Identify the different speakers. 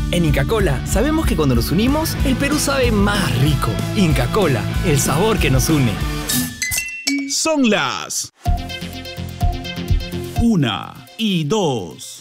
Speaker 1: En Inca Kola sabemos que cuando nos unimos, el Perú sabe más rico. Inca Kola, el sabor que nos une.
Speaker 2: Son las 1:02.